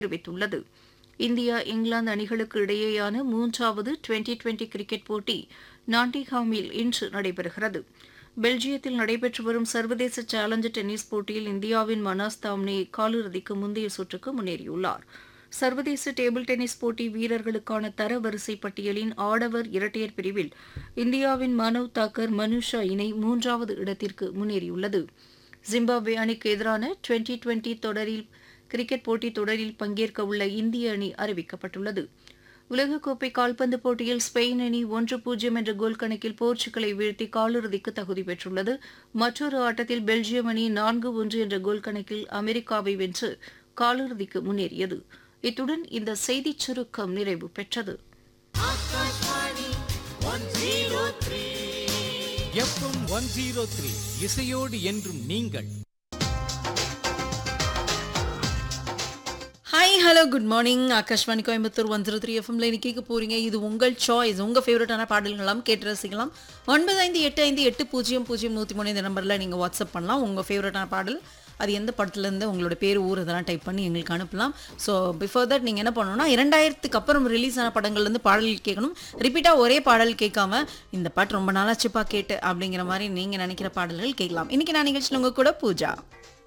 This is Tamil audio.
தெரிவித்துள்ளது. இந்தியா இங்கிலாந்து அணிகளுக்கு இடையேயான 3வது டுவெண்டி கிரிக்கெட் போட்டி நாட்டிங்ஹாமில் இன்று நடைபெறுகிறது. பெல்ஜியத்தில் நடைபெற்று வரும் சர்வதேச சேலஞ்சர் டென்னிஸ் போட்டியில் இந்தியாவின் மனாஸ் தாம்னே காலிறுதிக்கு முந்தைய சுற்றுக்கு முன்னேறியுள்ளார். சர்வதேச டேபிள் டென்னிஸ் போட்டி வீரர்களுக்கான தரவரிசை பட்டியலின் ஆடவர் இரட்டையர் பிரிவில் இந்தியாவின் மனவ் தாக்கர் மனுஷா இணை 3வது இடத்திற்கு முன்னேறியுள்ளது. ஜிம்பாப்வே அணிக்கு எதிரான டுவெண்டி கிரிக்கெட் போட்டித் தொடரில் பங்கேற்க உள்ள இந்திய அணி அறிவிக்கப்பட்டுள்ளது. உலகக்கோப்பை கால்பந்து போட்டியில் ஸ்பெயின் அணி 1-0 என்ற கோல் கணக்கில் போர்ச்சுகலை வீழ்த்தி காலிறுதிக்கு தகுதி பெற்றுள்ளது. மற்றொரு ஆட்டத்தில் பெல்ஜியம் அணி 4-1 என்ற கோல் கணக்கில் அமெரிக்காவை வென்று காலிறுதிக்கு முன்னேறியது. இத்துடன் இந்த செய்திச் சுருக்கம் நிறைவு பெற்றது. FM 103 இசையோடு என்றும் நீங்கள். Hi hello good morning. Akashvani Coimbatore 103 எஃப்எம்ல இன்னைக்கு கேட்க போறீங்க. இது உங்கள் சாய்ஸ், உங்க ஃபேவரட்டான பாடல்கள்லாம் கேட்டு ரசிக்கலாம். 9585800103 இந்த நம்பர்ல நீங்க வாட்ஸ்அப் பண்ணலாம். உங்க ஃபேவரட்டான பாடல் அது எந்த படத்துலேருந்து உங்களோட பேர் ஊர் இதெல்லாம் டைப் பண்ணி எங்களுக்கு அனுப்பலாம். ஸோ பிஃபோர் தட் நீங்கள் என்ன பண்ணணும்னா 2000க்கு அப்புறம் ரிலீஸ் ஆன படங்கள்லேருந்து பாடல் கேட்கணும். ரிப்பீட்டாக ஒரே பாடல் கேட்காம இந்த பாட்டு ரொம்ப நாளாச்சுப்பா கேட்டு அப்படிங்கிற மாதிரி நீங்கள் நினைக்கிற பாடல்கள் கேட்கலாம். இன்னைக்கு நான் நிகழ்ச்சியில் உங்க கூட பூஜா.